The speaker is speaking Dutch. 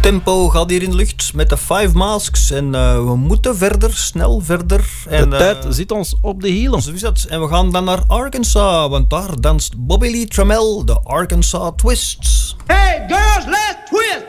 tempo gaat hier in de lucht met de 5 Masks. En we moeten verder, snel verder. En, de tijd zit ons op de hielen. Zo is dat. En we gaan dan naar Arkansas, want daar danst Bobby Lee Trammell de Arkansas Twists. Hey girls, let's twist!